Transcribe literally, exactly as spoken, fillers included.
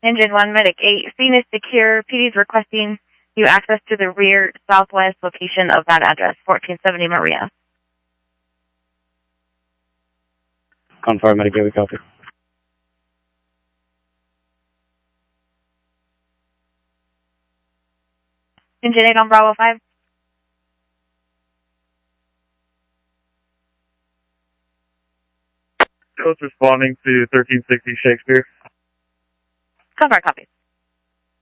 Engine one, Medic eight, scene is secure. P D is requesting you access to the rear southwest location of that address, fourteen seventy Maria. Confirm, Medic eight, we copy. Engine eight on Bravo five. Coast responding to thirteen sixty Shakespeare. Confirm, copy.